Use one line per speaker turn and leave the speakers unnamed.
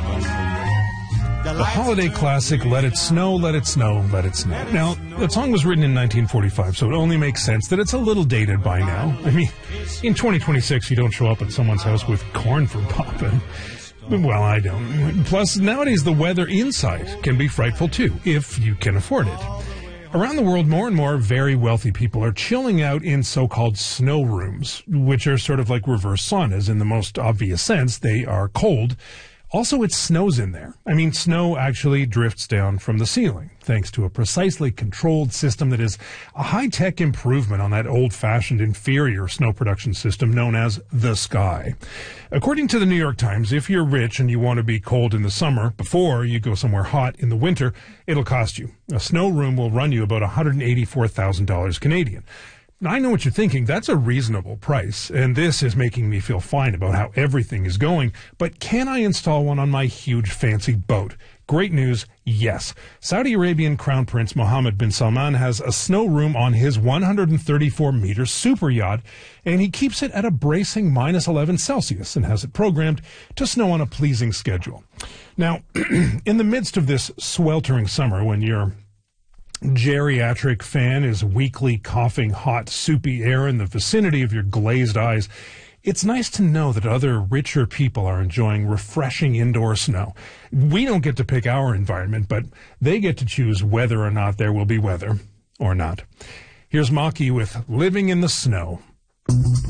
The holiday classic, Let It Snow, Let It Snow, Let It Snow. Now, the song was written in 1945, so it only makes sense that it's a little dated by now. I mean, in 2026, you don't show up at someone's house with corn for popping. Well, I don't. Plus, nowadays, the weather inside can be frightful, too, if you can afford it. Around the world, more and more very wealthy people are chilling out in so-called snow rooms, which are sort of like reverse saunas in the most obvious sense. They are cold. Also, it snows in there. I mean, snow actually drifts down from the ceiling, thanks to a precisely controlled system that is a high-tech improvement on that old-fashioned inferior snow production system known as the sky. According to the New York Times, if you're rich and you want to be cold in the summer before you go somewhere hot in the winter, it'll cost you. A snow room will run you about $184,000 Canadian. Now, I know what you're thinking. That's a reasonable price, and this is making me feel fine about how everything is going. But can I install one on my huge fancy boat? Great news, yes. Saudi Arabian Crown Prince Mohammed bin Salman has a snow room on his 134-meter super yacht, and he keeps it at a bracing minus 11 Celsius and has it programmed to snow on a pleasing schedule. Now, in the midst of this sweltering summer, when you're geriatric fan is weakly coughing hot, soupy air in the vicinity of your glazed eyes, it's nice to know that other richer people are enjoying refreshing indoor snow. We don't get to pick our environment, but they get to choose whether or not there will be weather or not. Here's Maki with Living in the Snow.